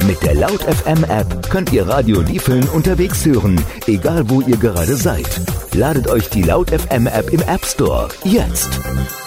Mit der Laut FM App könnt ihr Radio Liefeln unterwegs hören, egal wo ihr gerade seid. Ladet euch die Laut FM App im App Store jetzt.